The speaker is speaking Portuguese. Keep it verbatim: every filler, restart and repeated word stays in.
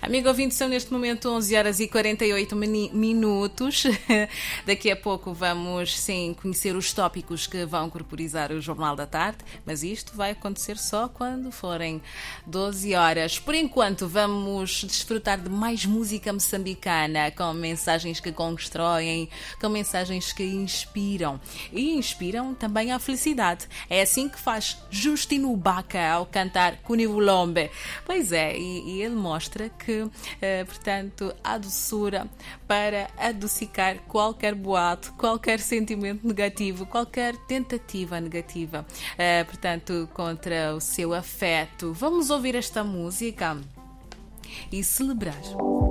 Amigo ouvinte, são neste momento onze horas e quarenta e oito minutos. Daqui a pouco vamos, sim, conhecer os tópicos que vão corporizar o Jornal da Tarde, mas isto vai acontecer só quando forem doze horas. Por enquanto, vamos desfrutar de mais música moçambicana, com mensagens que constroem, com mensagens que inspiram. E inspiram também a felicidade. É assim que faz Justino Baca ao cantar Kunivulombe. Pois é, e, e ele mostra que, eh, portanto, há doçura para adocicar qualquer boato, qualquer sentimento negativo, qualquer tentativa negativa, eh, portanto, contra o seu afeto. Vamos ouvir esta música e celebrar.